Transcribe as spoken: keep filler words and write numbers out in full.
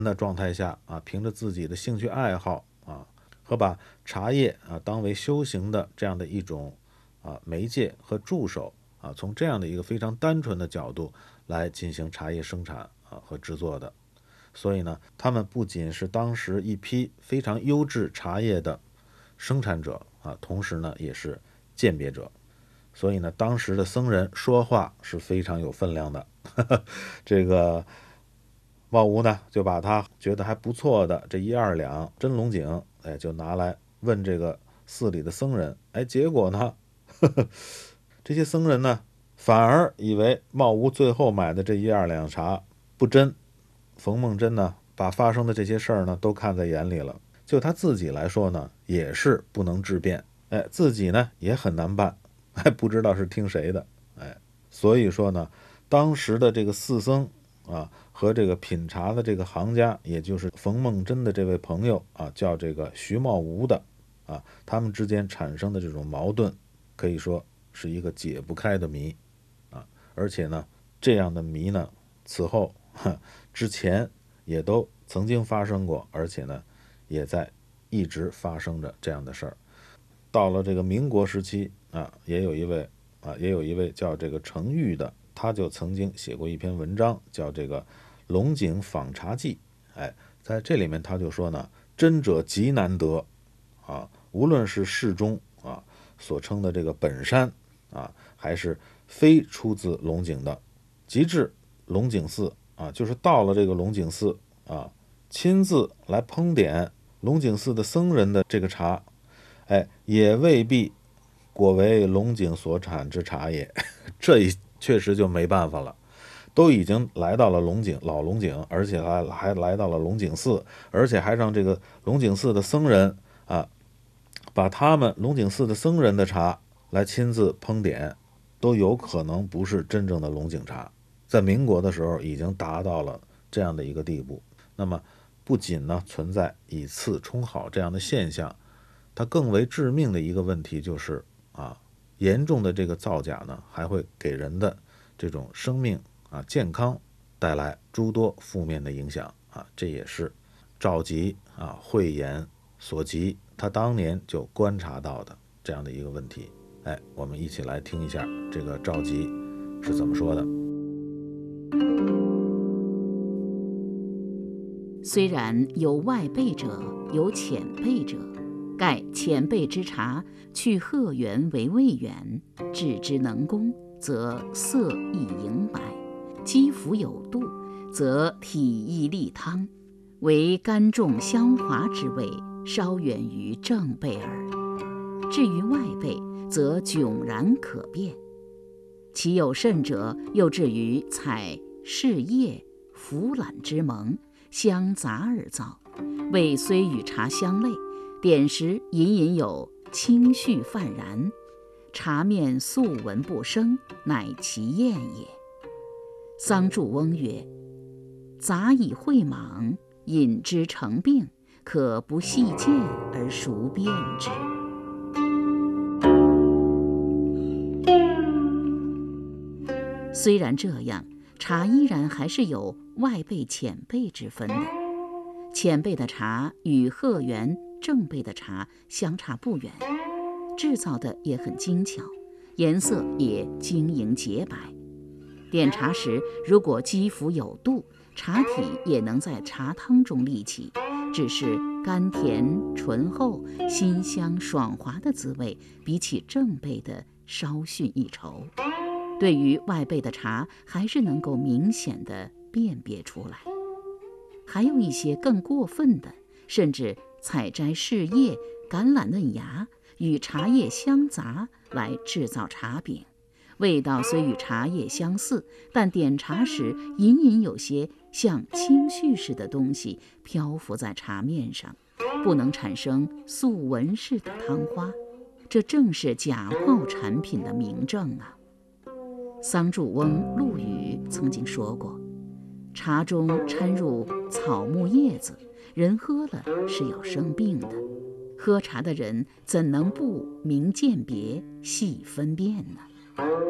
的状态下啊，凭着自己的兴趣爱好啊，和把茶叶啊当为修行的这样的一种啊媒介和助手啊，从这样的一个非常单纯的角度来进行茶叶生产啊和制作的。所以呢，他们不仅是当时一批非常优质茶叶的生产者啊，同时呢也是鉴别者。所以呢，当时的僧人说话是非常有分量的。这个茂吴呢，就把他觉得还不错的这一二两真龙井，哎，就拿来问这个寺里的僧人。哎，结果呢，呵呵这些僧人呢，反而以为茂吴最后买的这一二两茶不真。冯梦真呢，把发生的这些事儿呢，都看在眼里了。就他自己来说呢，也是不能治辩，哎，自己呢也很难办，还不知道是听谁的，哎，所以说呢，当时的这个寺僧啊和这个品茶的这个行家，也就是冯梦真的这位朋友啊，叫这个徐茂吴的啊，他们之间产生的这种矛盾，可以说是一个解不开的谜啊，而且呢，这样的谜呢，此后之前也都曾经发生过，而且呢，也在一直发生着这样的事儿。到了这个民国时期啊，也有一位啊，也有一位叫这个程昱的，他就曾经写过一篇文章，叫这个《龙井访茶记》。哎，在这里面他就说呢，真者极难得啊，无论是世中啊所称的这个本山啊，还是非出自龙井的，即至龙井寺啊，就是到了这个龙井寺啊，亲自来烹点龙井寺的僧人的这个茶，哎，也未必果为龙井所产之茶也。这一确实就没办法了，都已经来到了龙井老龙井，而且还还来到了龙井寺，而且还让这个龙井寺的僧人啊，把他们龙井寺的僧人的茶来亲自烹点，都有可能不是真正的龙井茶。在民国的时候已经达到了这样的一个地步。那么不仅呢存在以次充好这样的现象，它更为致命的一个问题就是啊，严重的这个造假呢，还会给人的这种生命啊健康带来诸多负面的影响啊，这也是赵佶啊慧眼所及，他当年就观察到的这样的一个问题。哎，我们一起来听一下这个赵佶是怎么说的。 虽然有外备者，有浅备者，盖浅备之茶，去褐源为味源，制之能工，则色亦莹白；肌肤有度，则体亦利汤，为甘重香滑之味，稍远于正备耳。至于外备，则迥然可辨。其有甚者，又至于采试叶、腐懒之萌，相杂而造，味虽与茶相类，点时隐隐有清煦泛然，茶面素闻不生，乃其验也。桑祝翁曰：杂以会莽，饮之成病，可不细见而熟辨之。虽然这样，茶依然还是有外备浅备之分的。浅备的茶与褐源正备的茶相差不远，制造的也很精巧，颜色也晶莹洁白。点茶时，如果肌肤有度，茶体也能在茶汤中立起，只是甘甜醇厚、辛香爽滑的滋味，比起正备的稍逊一筹。对于外备的茶，还是能够明显地辨别出来。还有一些更过分的，甚至采摘试叶、橄榄嫩芽与茶叶相杂来制造茶饼，味道虽与茶叶相似，但点茶时隐隐有些像清絮似的东西漂浮在茶面上，不能产生素闻似的汤花。这正是假冒产品的明证啊！桑祝翁陆羽曾经说过，茶中掺入草木叶子，人喝了是要生病的。喝茶的人怎能不明鉴别、细分辨呢？